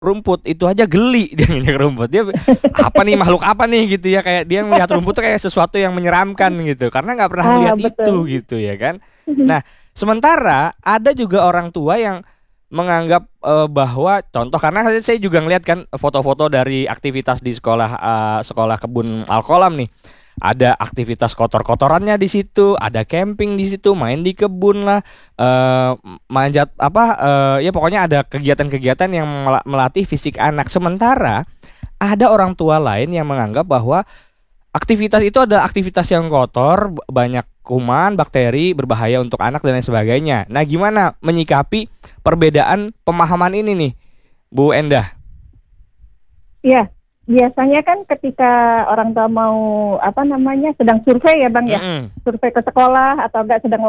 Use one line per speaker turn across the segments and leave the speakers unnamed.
rumput itu aja geli dia nginjak rumput. Dia apa nih, makhluk apa nih gitu ya, kayak dia melihat rumput tuh kayak sesuatu yang menyeramkan gitu karena nggak pernah melihat itu
Betul.
gitu ya kan. Nah, sementara ada juga orang tua yang menganggap bahwa contoh, karena saya juga ngeliat kan foto-foto dari aktivitas di sekolah, sekolah kebun Alkolam nih. Ada aktivitas kotor-kotorannya di situ, ada camping di situ, main di kebun lah, eh manjat apa, ya pokoknya ada kegiatan-kegiatan yang melatih fisik anak. Sementara ada orang tua lain yang menganggap bahwa aktivitas itu adalah aktivitas yang kotor, banyak kuman, bakteri, berbahaya untuk anak dan lain sebagainya. Nah, gimana menyikapi perbedaan pemahaman ini nih, Bu Endah?
Iya, biasanya kan ketika orang tua mau sedang survei ya Bang ya,
Mm-mm.
survei ke sekolah atau enggak sedang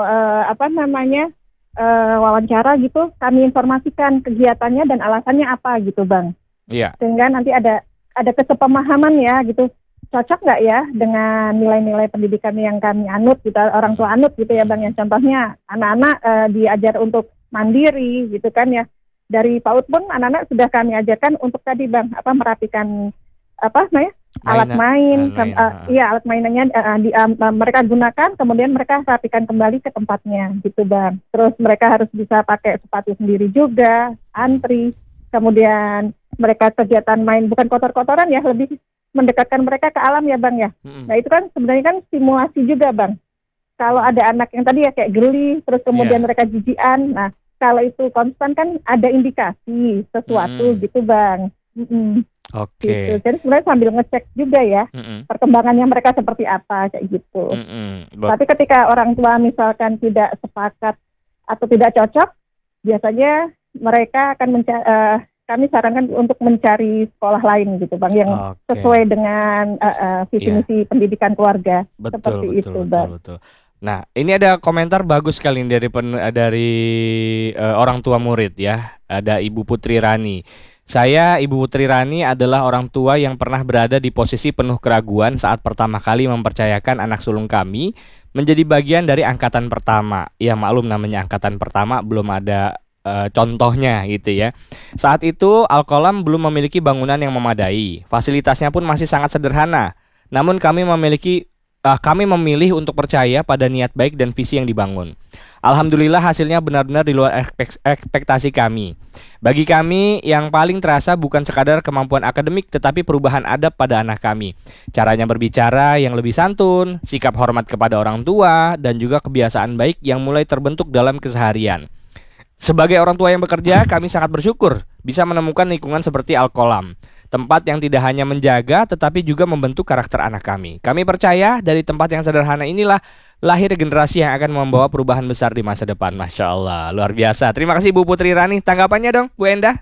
wawancara gitu, kami informasikan kegiatannya dan alasannya apa gitu Bang.
Iya.
Sehingga nanti ada kesepemahaman ya gitu. Cocok nggak ya dengan nilai-nilai pendidikan yang kami anut gitu, orang tua anut gitu ya Bang. Yang contohnya anak-anak diajar untuk mandiri gitu kan ya. Dari PAUD pun anak-anak sudah kami ajarkan untuk tadi Bang, merapikan alat main, alat mainannya mereka gunakan, kemudian mereka rapikan kembali ke tempatnya gitu Bang. Terus mereka harus bisa pakai sepatu sendiri juga, antri, kemudian mereka kegiatan main bukan kotor-kotoran ya, lebih mendekatkan mereka ke alam ya Bang ya. Nah itu kan sebenarnya kan stimulasi juga Bang. Kalau ada anak yang tadi ya kayak geli, terus kemudian mereka jijian, nah kalau itu konstan kan ada indikasi sesuatu gitu Bang.
Oke.
Gitu. Jadi sebenarnya sambil ngecek juga ya perkembangannya mereka seperti apa kayak gitu. Tapi ketika orang tua misalkan tidak sepakat atau tidak cocok, biasanya mereka akan kami sarankan untuk mencari sekolah lain gitu Bang yang sesuai dengan visi misi pendidikan keluarga. Seperti itu Bang.
Betul. Nah, ini ada komentar bagus sekali dari orang tua murid ya. Ada Ibu Putri Rani. Saya, Ibu Putri Rani, adalah orang tua yang pernah berada di posisi penuh keraguan saat pertama kali mempercayakan anak sulung kami menjadi bagian dari angkatan pertama. Ya maklum, namanya angkatan pertama belum ada contohnya gitu ya. Saat itu Alkolam belum memiliki bangunan yang memadai. Fasilitasnya pun masih sangat sederhana. Namun kami memilih untuk percaya pada niat baik dan visi yang dibangun. Alhamdulillah hasilnya benar-benar di luar ekspektasi kami. Bagi kami yang paling terasa bukan sekadar kemampuan akademik, tetapi perubahan adab pada anak kami. Caranya berbicara yang lebih santun, sikap hormat kepada orang tua, dan juga kebiasaan baik yang mulai terbentuk dalam keseharian. Sebagai orang tua yang bekerja, kami sangat bersyukur bisa menemukan lingkungan seperti Alkolam. Tempat yang tidak hanya menjaga, tetapi juga membentuk karakter anak kami. Kami percaya dari tempat yang sederhana inilah lahir generasi yang akan membawa perubahan besar di masa depan. Masya Allah, luar biasa. Terima kasih Bu Putri Rani. Tanggapannya dong, Bu Endah?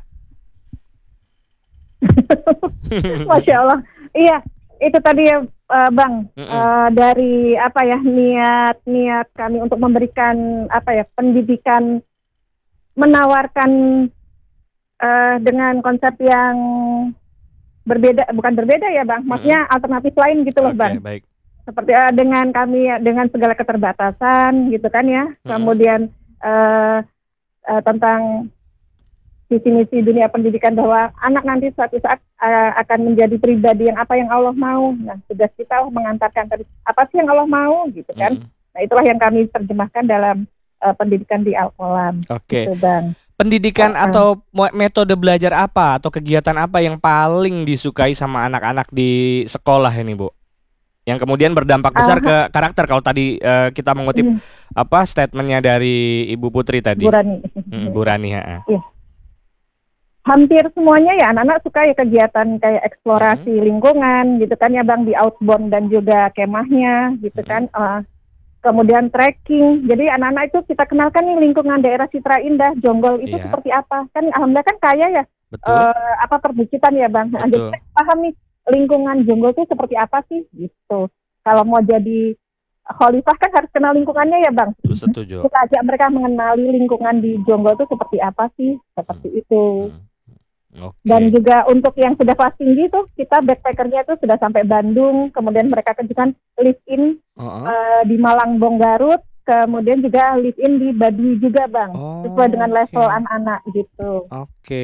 Masya Allah. Iya, itu tadi ya Bang. Dari niat kami untuk memberikan pendidikan, menawarkan dengan konsep yang bukan berbeda ya Bang, maksudnya alternatif lain gitu loh Bang.
Baik.
Seperti dengan kami dengan segala keterbatasan gitu kan ya, kemudian tentang visi misi dunia pendidikan bahwa anak nanti suatu saat akan menjadi pribadi yang apa yang Allah mau. Nah tugas kita mengantarkan apa sih yang Allah mau gitu kan. Nah itulah yang kami terjemahkan dalam pendidikan di Alkolam. Gitu Bang.
Pendidikan atau metode belajar apa atau kegiatan apa yang paling disukai sama anak-anak di sekolah ini Bu? Yang kemudian berdampak besar ke karakter, kalau tadi kita mengutip statementnya dari Ibu Putri tadi. Bu Rani. Iya.
Hampir semuanya ya anak-anak suka ya kegiatan kayak eksplorasi lingkungan gitu kan ya Bang, di outbound dan juga kemahnya gitu kan. Kemudian trekking. Jadi anak-anak itu kita kenalkan nih lingkungan daerah Citra Indah, Jonggol itu seperti apa. Kan alhamdulillah kan kaya ya. Perbukitan ya Bang. Jadi kita paham nih lingkungan Jonggol itu seperti apa sih gitu. Kalau mau jadi khalifah kan harus kenal lingkungannya ya Bang.
Setuju.
Kita ajak mereka mengenali lingkungan di Jonggol itu seperti apa sih. Seperti itu. Dan juga untuk yang sudah kelas tinggi tuh kita backpackernya itu sudah sampai Bandung, kemudian mereka kerjakan live in di Malangbong Garut, kemudian juga live in di Baduy juga Bang, sesuai dengan level anak-anak gitu.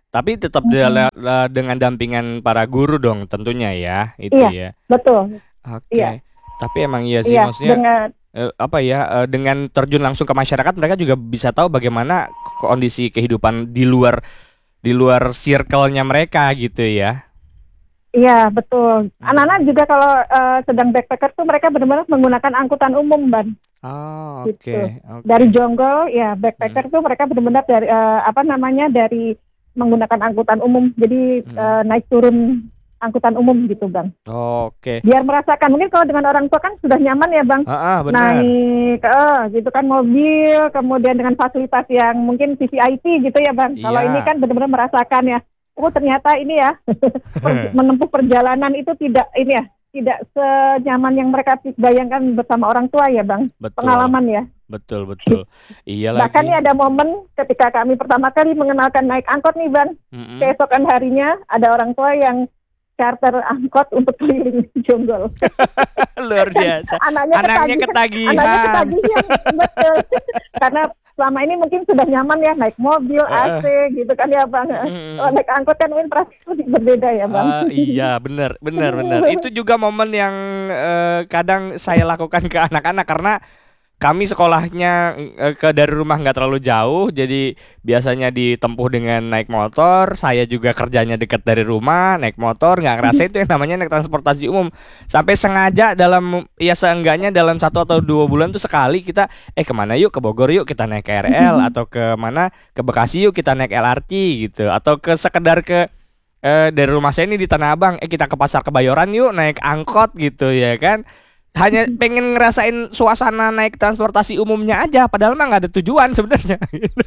Tapi tetap dengan dampingan para guru dong tentunya ya, itu
Iya,
ya.
betul. Iya,
Oke. Tapi emang iya sih
iya,
maksudnya
dengan
dengan terjun langsung ke masyarakat mereka juga bisa tahu bagaimana kondisi kehidupan di luar circle-nya mereka gitu ya.
iya betul. Anak-anak
Hmm.
juga kalau sedang backpacker tuh mereka benar-benar menggunakan angkutan umum, Ban.
Oh, oke,
Gitu.
oke.
Dari Jonggol, ya
Hmm,
backpacker tuh mereka benar-benar dari apa namanya dari menggunakan angkutan umum. Jadi
hmm.
naik turun angkutan umum gitu, Bang.
Oke.
Biar merasakan. Mungkin kalau dengan orang tua kan sudah nyaman ya, Bang.
Benar.
Naik gitu kan mobil, kemudian dengan fasilitas yang mungkin VVIP gitu ya, Bang. Kalau ini
Iya.
kan benar-benar merasakan ya. Oh, ternyata ini ya menempuh perjalanan itu tidak ini ya, tidak senyaman yang mereka bayangkan bersama orang tua ya, Bang.
Betul.
Pengalaman ya.
Betul, betul. Iya
Bahkan nih
lagi.
ada momen ketika kami pertama kali mengenalkan naik angkot nih, Bang.
Mm-mm.
Keesokan harinya ada orang tua yang charter angkot untuk keliling Jonggol.
Luar biasa. Anaknya
Anaknya
ketagihan.
ketagihan, betul. Karena selama ini mungkin sudah nyaman ya naik mobil
Heeh.
AC gitu kan ya, Bang. Kalau
Mm-mm.
naik angkot kan mungkin perasaan berbeda ya, Bang.
Iya, benar, benar, benar. Itu juga momen yang kadang saya lakukan ke anak-anak karena kami sekolahnya dari rumah nggak terlalu jauh, jadi biasanya ditempuh dengan naik motor. Saya juga kerjanya dekat dari rumah, naik motor, nggak ngerasa itu yang namanya naik transportasi umum. Sampai sengaja dalam ya seenggaknya dalam 1 atau 2 bulan tuh sekali kita kemana yuk, ke Bogor yuk kita naik KRL, atau ke mana, ke Bekasi yuk kita naik LRT gitu, atau ke sekedar ke dari rumah saya ini di Tanah Abang, kita ke Pasar Kebayoran yuk naik angkot gitu ya kan. Hanya pengen ngerasain suasana naik transportasi umumnya aja, padahal mah nggak ada tujuan sebenarnya.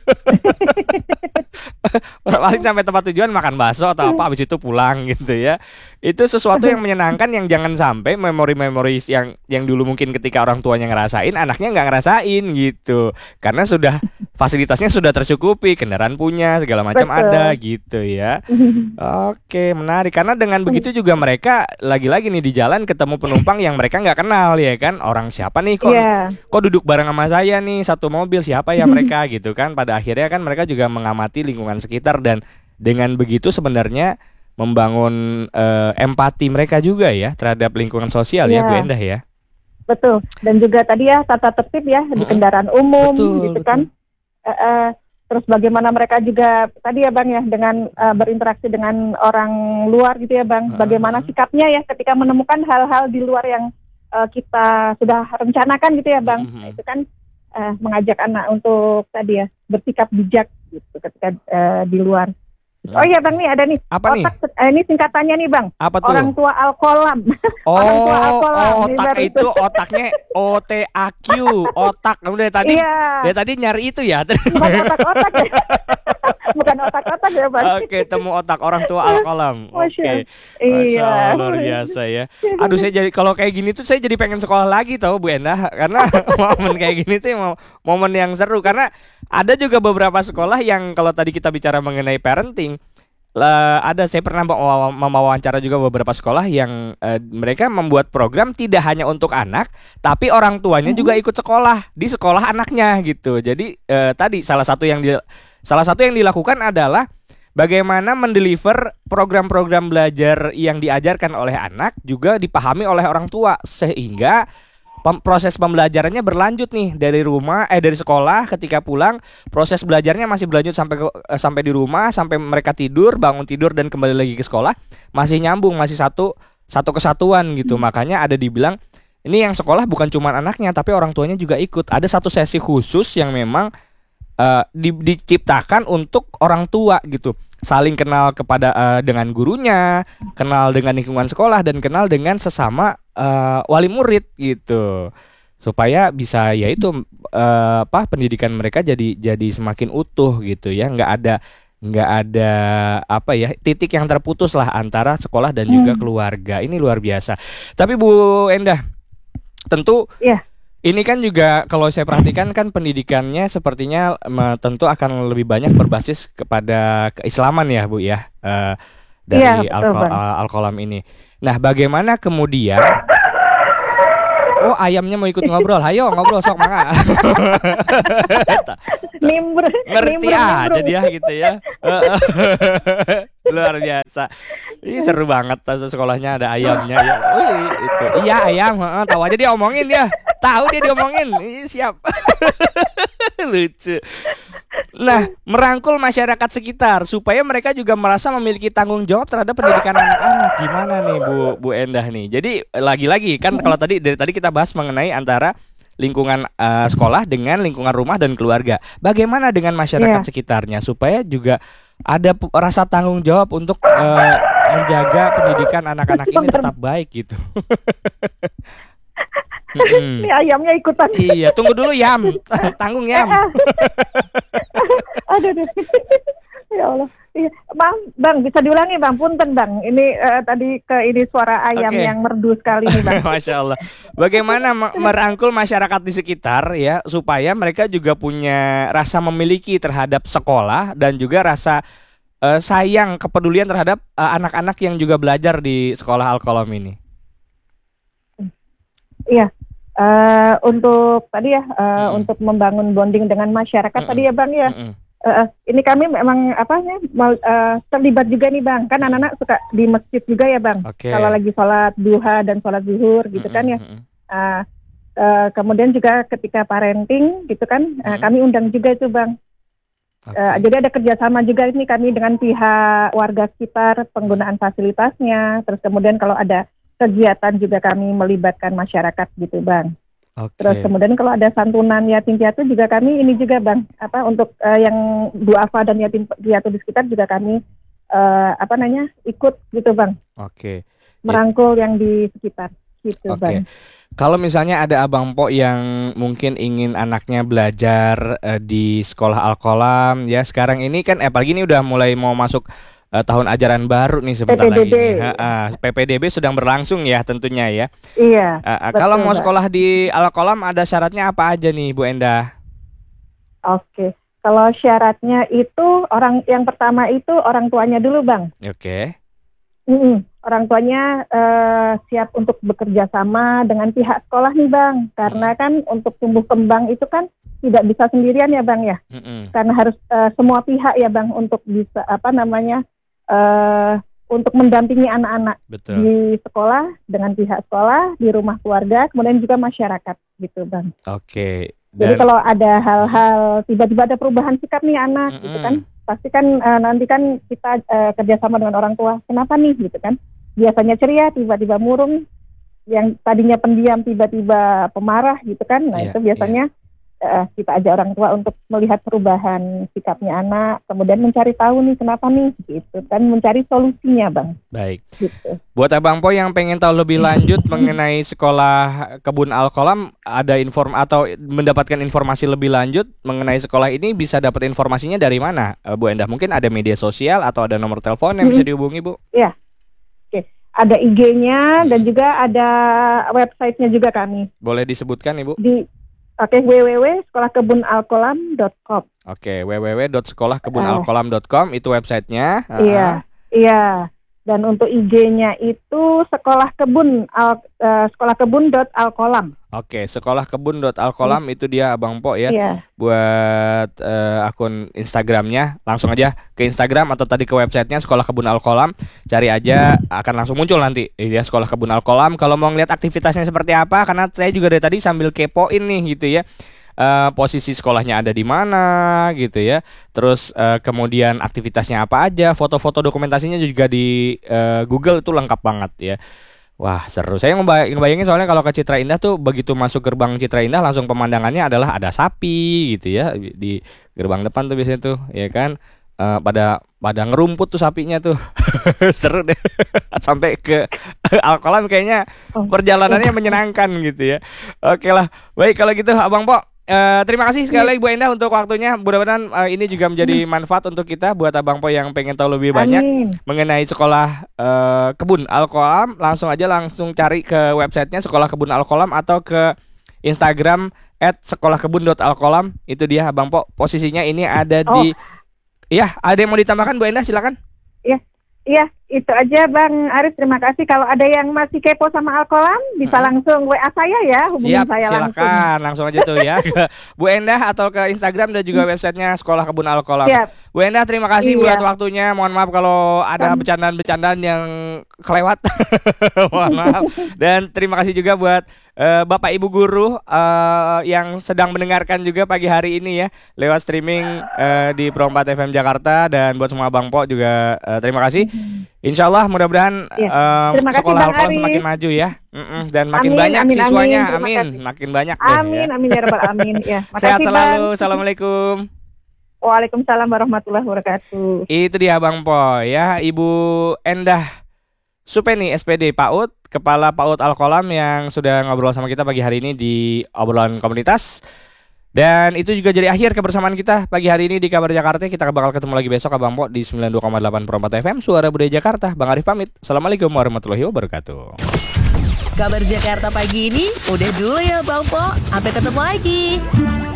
Paling sampai tempat tujuan makan bakso atau apa, habis itu pulang gitu ya. Itu sesuatu yang menyenangkan yang jangan sampai memori-memori yang dulu mungkin ketika orang tuanya ngerasain, anaknya nggak ngerasain gitu. Karena sudah fasilitasnya sudah tercukupi, kendaraan punya, segala macam ada
Betul.
gitu ya. Oke, menarik. Karena dengan begitu juga mereka lagi-lagi nih di jalan ketemu penumpang yang mereka nggak kenal ya kan. Orang siapa nih
Iya.
kok duduk bareng sama saya nih satu mobil, siapa ya mereka gitu kan. Pada akhirnya kan mereka juga mengamati lingkungan sekitar dan dengan begitu sebenarnya membangun empati mereka juga ya terhadap lingkungan sosial ya Bu
Iya,
Endah ya.
betul. Dan juga tadi ya tata tertib ya di
Mm-mm.
kendaraan umum
Betul,
gitu
betul.
kan. Eh, eh, Terus bagaimana mereka juga tadi ya, Bang ya, dengan berinteraksi dengan orang luar gitu ya, Bang. Bagaimana
Mm-mm.
sikapnya ya ketika menemukan hal-hal di luar yang kita sudah rencanakan gitu ya, Bang. Nah,
Mm-mm.
itu kan mengajak anak untuk tadi ya bersikap bijak gitu ketika di luar. Oh iya, Bang, nih ada nih
Apa nih?
otak ini singkatannya nih, Bang.
Apa
Orang
tuh?
tua Alkolam. Orang tua
Oh,
Alkolam nih
otak
baru
itu otaknya OTAQ, otak. Kamu
Iya,
dari tadi nyari itu ya.
bukan otak-otak ya. Bukan otak-otak ya, Bang.
Oke, temu otak orang tua Alkolam.
Masya,
Oke, Masya Allah
iya.
luar biasa ya. Aduh, saya jadi kalau kayak gini tuh saya jadi pengen sekolah lagi tau Bu Endah karena momen kayak gini tuh momen yang seru karena ada juga beberapa sekolah yang kalau tadi kita bicara mengenai parenting ada saya pernah mewawancara juga beberapa sekolah yang mereka membuat program tidak hanya untuk anak, tapi orang tuanya juga ikut sekolah di sekolah anaknya gitu. Jadi tadi salah satu yang dilakukan adalah bagaimana mendeliver program-program belajar yang diajarkan oleh anak juga dipahami oleh orang tua sehingga proses pembelajarannya berlanjut nih dari sekolah ketika pulang proses belajarnya masih berlanjut sampai di rumah sampai mereka bangun tidur dan kembali lagi ke sekolah masih nyambung masih satu kesatuan gitu. Makanya ada dibilang ini yang sekolah bukan cuma anaknya tapi orang tuanya juga ikut. Ada satu sesi khusus yang memang diciptakan untuk orang tua gitu, saling kenal dengan gurunya, kenal dengan lingkungan sekolah dan kenal dengan sesama wali murid gitu, supaya bisa yaitu pendidikan mereka jadi semakin utuh gitu ya, nggak ada apa ya titik yang terputus lah antara sekolah dan juga keluarga. Ini luar biasa. Tapi Bu Endah, tentu
Iya.
ini kan juga kalau saya perhatikan kan pendidikannya sepertinya tentu akan lebih banyak berbasis kepada keislaman ya Bu ya,
Iya,
dari
betul, Bang.
Alkolam ini. Nah, bagaimana kemudian Oh, ayamnya mau ikut ngobrol. Hayo ngobrol sok mangga. Ngerti aja dia gitu ya. Luar biasa. Ini seru banget sekolahnya ada ayamnya ya. Wih, itu. Iya ayam, tahu aja dia omongin ya. Tahu dia diomongin. Ih, siap. Lucu. Nah, merangkul masyarakat sekitar supaya mereka juga merasa memiliki tanggung jawab terhadap pendidikan anak-anak. Gimana nih Bu Endah nih? Jadi lagi-lagi kan kalau dari tadi kita bahas mengenai antara lingkungan sekolah dengan lingkungan rumah dan keluarga. Bagaimana dengan masyarakat sekitarnya supaya juga ada rasa tanggung jawab untuk menjaga pendidikan anak-anak ini tetap baik gitu.
Ini ayamnya ikutan.
Iya, tunggu dulu Yam. Tanggung Yam.
Aduh. Ya Allah. Iya, Bang, bisa diulangi Bang, punten Bang. Ini tadi ini suara ayam yang merdu sekali nih Bang.
Masya Allah. Bagaimana merangkul masyarakat di sekitar ya supaya mereka juga punya rasa memiliki terhadap sekolah dan juga rasa sayang, kepedulian terhadap anak-anak yang juga belajar di sekolah Al-Qalam ini.
Iya. Untuk tadi ya untuk membangun bonding dengan masyarakat tadi ya Bang ya. Ini kami memang terlibat juga nih Bang. Kan anak-anak suka di masjid juga ya Bang. Kalau lagi sholat duha dan sholat zuhur gitu kan ya. Kemudian juga ketika parenting gitu kan, kami undang juga itu Bang. Jadi ada kerjasama juga ini kami dengan pihak warga sekitar, penggunaan fasilitasnya. Terus kemudian kalau ada kegiatan juga kami melibatkan masyarakat gitu Bang. Terus kemudian kalau ada santunan yatim piatu juga kami ini juga Bang, untuk yang duafa dan yatim piatu di sekitar juga kami ikut gitu Bang. Merangkul yang di sekitar gitu Bang.
Kalau misalnya ada Abang Po yang mungkin ingin anaknya belajar di sekolah Al-Qalam ya, sekarang ini kan apalagi ini udah mulai mau masuk tahun ajaran baru nih sebentar
PPDB.
lagi. PPDB sedang berlangsung ya tentunya ya.
Iya.
Kalau mau sekolah di Al-Qalam ada syaratnya apa aja nih Bu Endah?
Kalau syaratnya itu yang pertama itu orang tuanya dulu Bang. Orang tuanya siap untuk bekerja sama dengan pihak sekolah nih Bang. Karena kan untuk tumbuh kembang itu kan tidak bisa sendirian ya Bang ya. Karena harus semua pihak ya Bang untuk bisa untuk mendampingi anak-anak di sekolah dengan pihak sekolah, di rumah keluarga, kemudian juga masyarakat gitu Bang. Jadi kalau ada hal-hal tiba-tiba ada perubahan sikap nih anak gitu kan, pasti kan nanti kan kita kerjasama dengan orang tua. Kenapa nih gitu kan? Biasanya ceria, tiba-tiba murung, yang tadinya pendiam tiba-tiba pemarah gitu kan. Nah itu biasanya kita ajak orang tua untuk melihat perubahan sikapnya anak, kemudian mencari tahu nih kenapa nih gitu, dan mencari solusinya Bang.
Baik. Gitu. Buat Abang Po yang pengen tahu lebih lanjut mengenai sekolah Kebun Al-Qalam, ada atau mendapatkan informasi lebih lanjut mengenai sekolah ini, bisa dapat informasinya dari mana Bu Endah? Mungkin ada media sosial atau ada nomor telepon yang bisa dihubungi Bu?
Iya. Ada IG-nya dan juga ada website-nya juga kami.
Boleh disebutkan Ibu?
www.sekolahkebunalqalam.com.
www.sekolahkebunalqalam.com itu websitenya.
Iya. Dan untuk IG-nya itu sekolahkebun.alqalam. Sekolahkebun.alqalam itu dia Abang Po ya. Buat akun Instagramnya langsung aja ke Instagram atau tadi ke websitenya Sekolah Kebun Al-Qalam, cari aja akan langsung muncul nanti ya Sekolah Kebun Al-Qalam. Kalau mau ngeliat aktivitasnya seperti apa, karena saya juga dari tadi sambil kepoin nih gitu ya, posisi sekolahnya ada di mana gitu ya. Terus kemudian aktivitasnya apa aja, foto-foto dokumentasinya juga di Google itu lengkap banget ya. Wah seru. Saya ngebayangin soalnya kalau ke Citra Indah tuh begitu masuk gerbang Citra Indah langsung pemandangannya adalah ada sapi gitu ya di gerbang depan tuh biasanya tuh ya kan, pada ngerumput tuh sapinya tuh. Seru deh. Sampai ke Al-Qalam kayaknya perjalanannya menyenangkan gitu ya. Oke lah. Baik kalau gitu Abang Po, terima kasih sekali lagi Bu Endah untuk waktunya. Mudah-mudahan ini juga menjadi manfaat untuk kita, buat Abang Po yang pengen tahu lebih banyak mengenai sekolah Kebun Al-Qalam. Langsung cari ke websitenya Sekolah Kebun Al-Qalam atau ke Instagram @sekolahkebun.alqalam. Itu dia Abang Po. Posisinya ini ada di. Iya, ada yang mau ditambahkan Bu Endah? Silakan. Itu aja Bang Aris, terima kasih. Kalau ada yang masih kepo sama Alkolam, bisa langsung WA saya ya, hubungi
Siap,
saya langsung.
silakan langsung aja tuh ya ke Bu Endah atau ke Instagram dan juga websitenya Sekolah Kebun Alkolam.
Siap.
Bu Endah, terima kasih
Iya.
buat waktunya. Mohon maaf kalau ada bercandaan-bercandaan yang kelewat. Mohon maaf. Dan terima kasih juga buat Bapak Ibu guru yang sedang mendengarkan juga pagi hari ini ya lewat streaming di Pro 4 FM Jakarta, dan buat semua Bang Po juga terima kasih. Insya Allah mudah-mudahan
Terima kasih,
sekolah
Bang
Alkolam
Aris.
semakin maju ya. Dan makin
Amin,
banyak
amin,
siswanya,
amin. Terima
amin.
kasih.
Makin banyak deh
Amin,
ya.
amin ya rabbal alamin. Ya,
Sehat
makasih
selalu.
Bang.
Assalamualaikum.
Waalaikumsalam warahmatullahi wabarakatuh.
Itu dia Bang Po ya, Ibu Endah Supeni SPD PAUD, Kepala PAUD Alkolam yang sudah ngobrol sama kita pagi hari ini di obrolan komunitas. Dan itu juga jadi akhir kebersamaan kita pagi hari ini di Kabar Jakarta. Kita bakal ketemu lagi besok Bang Po di 92,8 Pro 4 FM Suara Budaya Jakarta. Bang Arif pamit. Assalamualaikum warahmatullahi wabarakatuh.
Kabar Jakarta pagi ini udah dulu ya Bang Po. Sampai ketemu lagi.